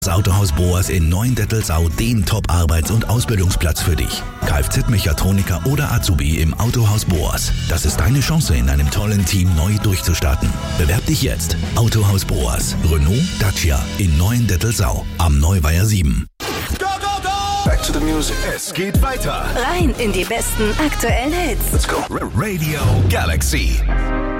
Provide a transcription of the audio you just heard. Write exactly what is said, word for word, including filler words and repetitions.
Das Autohaus Boas in Neuendettelsau den Top-Arbeits- und Ausbildungsplatz für dich. Kfz-Mechatroniker oder Azubi im Autohaus Boas. Das ist deine Chance, in einem tollen Team neu durchzustarten. Bewerb dich jetzt. Autohaus Boas. Renault, Dacia in Neuendettelsau. Am Neuweiher sieben. Go, go, go! Back to the music. Es geht weiter. Rein in die besten aktuellen Hits. Let's go. Radio Galaxy.